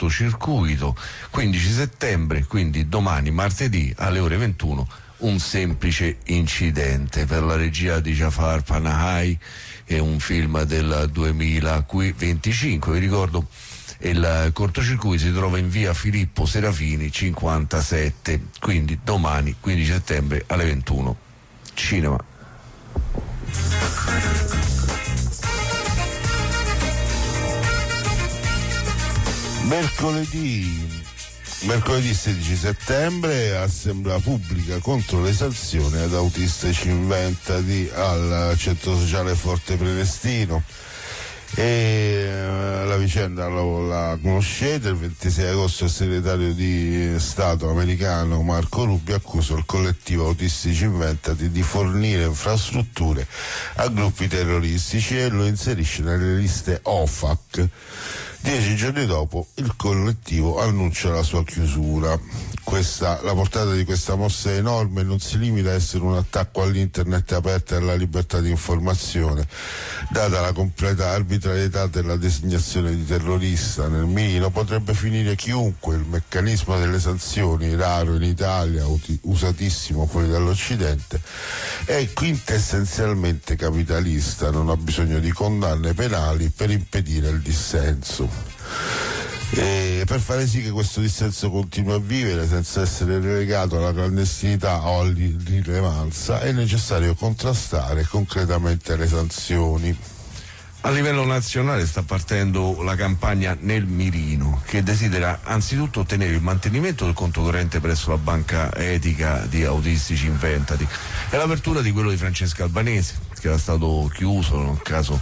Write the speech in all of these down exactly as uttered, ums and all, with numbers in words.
cortocircuito. quindici settembre, quindi domani martedì alle ore ventuno, un semplice incidente. Per la regia di Jafar Panahi, è un film del duemilaventicinque. Vi ricordo, il cortocircuito si trova in via Filippo Serafini cinquantasette, quindi domani quindici settembre alle ventuno, cinema. Mercoledì Mercoledì sedici settembre, assemblea pubblica contro le sanzioni ad Autistici Inventati al Centro Sociale Forte Prenestino. E la vicenda la, la conoscete. Il ventisei agosto il segretario di Stato americano Marco Rubio accusa il collettivo Autistici Inventati di fornire infrastrutture a gruppi terroristici e lo inserisce nelle liste O F A C. Dieci giorni dopo il collettivo annuncia la sua chiusura. Questa, la portata di questa mossa è enorme e non si limita a essere un attacco all'internet aperta e alla libertà di informazione, data la completa arbitrarietà della designazione di terrorista. Nel mirino potrebbe finire chiunque. Il meccanismo delle sanzioni, raro in Italia, usatissimo fuori dall'Occidente, è quintessenzialmente capitalista, non ha bisogno di condanne penali per impedire il dissenso. E per fare sì che questo dissenso continui a vivere senza essere relegato alla clandestinità o all'irrilevanza è necessario contrastare concretamente le sanzioni. A livello nazionale sta partendo la campagna Nel Mirino, che desidera anzitutto ottenere il mantenimento del conto corrente presso la banca etica di Autistici Inventati e l'apertura di quello di Francesca Albanese, che era stato chiuso in un caso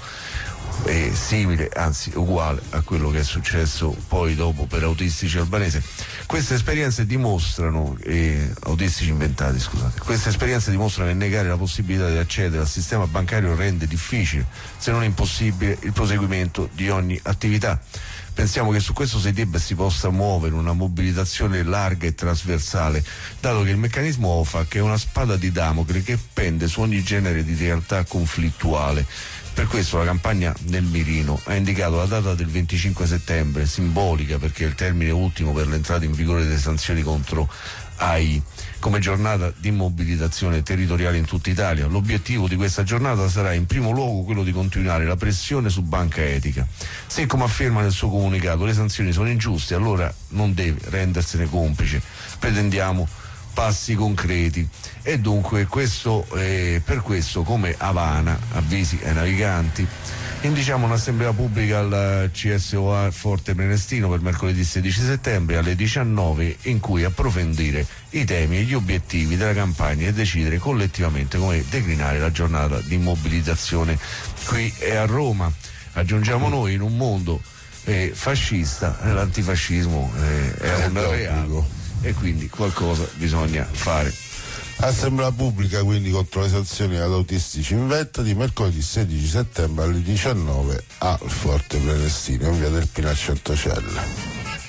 è simile, anzi uguale a quello che è successo poi dopo per Autistici Albanese. Queste esperienze dimostrano, eh, Autistici Inventati, scusate, queste esperienze dimostrano che negare la possibilità di accedere al sistema bancario rende difficile, se non impossibile, il proseguimento di ogni attività. Pensiamo che su questo si debba e si possa muovere una mobilitazione larga e trasversale, dato che il meccanismo O F A C è una spada di Damocle che pende su ogni genere di realtà conflittuale. Per questo la campagna Nel Mirino ha indicato la data del venticinque settembre, simbolica perché è il termine ultimo per l'entrata in vigore delle sanzioni contro A I, come giornata di mobilitazione territoriale in tutta Italia. L'obiettivo di questa giornata sarà in primo luogo quello di continuare la pressione su Banca Etica. Se, come afferma nel suo comunicato, le sanzioni sono ingiuste, allora non deve rendersene complice. Pretendiamo passi concreti e dunque questo, eh, per questo come Havana, avvisi ai naviganti, indiciamo un'assemblea pubblica al C S O A Forte Prenestino per mercoledì sedici settembre alle diciannove, in cui approfondire i temi e gli obiettivi della campagna e decidere collettivamente come declinare la giornata di mobilitazione qui e a Roma. Aggiungiamo noi, in un mondo eh, fascista, l'antifascismo eh, è un reato e quindi qualcosa bisogna fare. Assemblea pubblica quindi contro le sanzioni ad Autistici Inventati mercoledì sedici settembre alle diciannove al Forte Prenestino in via del Pino a Centocelle.